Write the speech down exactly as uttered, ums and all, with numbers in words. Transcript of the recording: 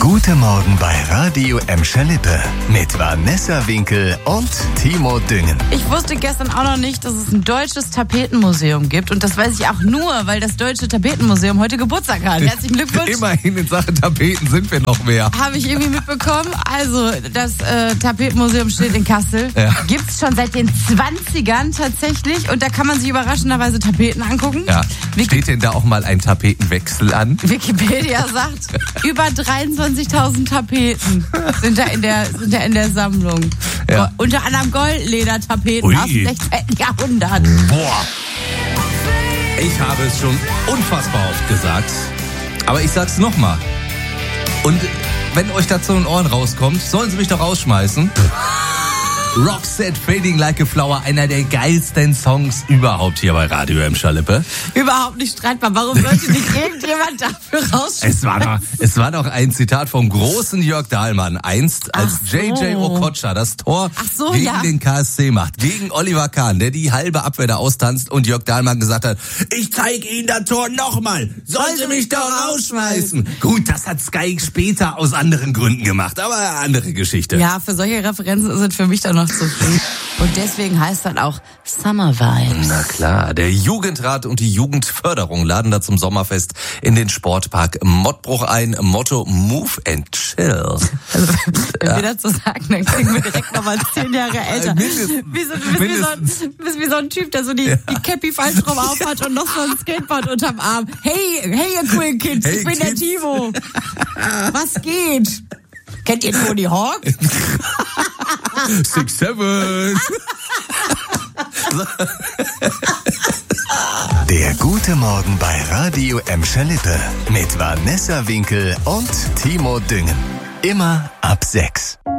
Gute Morgen bei Radio Emscher Lippe mit Vanessa Winkel und Timo Düngen. Ich wusste gestern auch noch nicht, dass es ein deutsches Tapetenmuseum gibt. Und das weiß ich auch nur, weil das Deutsche Tapetenmuseum heute Geburtstag hat. Herzlichen Glückwunsch. Immerhin in Sachen Tapeten sind wir noch mehr. Habe ich irgendwie mitbekommen. Also, das äh, Tapetenmuseum steht in Kassel. Ja. Gibt es schon seit den zwanzigern tatsächlich. Und da kann man sich überraschenderweise Tapeten angucken. Ja. Wiki- Steht denn da auch mal ein Tapetenwechsel an? Wikipedia sagt, über dreiundzwanzigtausend Tapeten sind da in der, sind da in der Sammlung. Ja. Unter anderem Goldledertapeten Ui. aus dem sechzehnten Jahrhundert. Boah. Ich habe es schon unfassbar oft gesagt. Aber ich sag's nochmal. Und wenn euch dazu in den Ohren rauskommt, sollen sie mich doch rausschmeißen. Roxette, Fading Like a Flower, einer der geilsten Songs überhaupt hier bei Radio Emscher Lippe. Überhaupt nicht streitbar. Warum sollte nicht irgendjemand dafür rausschmeißen? Es war doch, es war doch ein Zitat vom großen Jörg Dahlmann, einst als Ach so. J J Okocha das Tor Ach so, gegen ja. den K S C macht, gegen Oliver Kahn, der die halbe Abwehr da austanzt und Jörg Dahlmann gesagt hat, ich zeige Ihnen das Tor nochmal, sollen Sie mich doch rausschmeißen. Gut, das hat Sky später aus anderen Gründen gemacht, aber andere Geschichte. Ja, für solche Referenzen sind für mich dann noch zu viel. Und deswegen heißt das auch Summer Vibes. Na klar, der Jugendrat und die Jugendförderung laden da zum Sommerfest in den Sportpark Mottbruch ein. Motto Move and Chill. Also, wenn wir dazu sagen, dann kriegen wir direkt nochmal zehn Jahre älter. Mindestens. Wie so, du, bist wie so ein, du bist wie so ein Typ, der so die, Ja. die Cappy falsch rum aufhat und noch so ein Skateboard unterm Arm. Hey, hey ihr coolen Kids, Hey, ich bin der Kids. Timo. Was geht? Kennt ihr Tony Hawk? Six, seven. Der Gute Morgen bei Radio Emscher Lippe mit Vanessa Winkel und Timo Düngen. Immer ab sechs.